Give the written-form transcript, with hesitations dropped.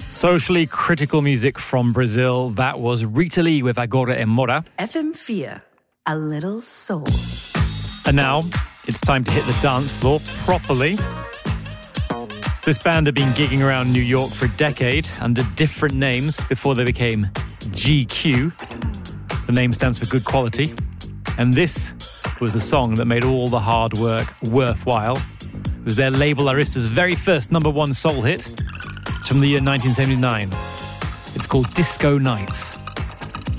Socially critical music from Brazil. That was Rita Lee with Agora é Mora. FM4, a little soul. And now, it's time to hit the dance floor properly. This band had been gigging around New York for a decade under different names before they became GQ. The name stands for good quality. And this was a song that made all the hard work worthwhile. It was their label Arista's very first number one soul hit. It's from the year 1979. It's called Disco Nights.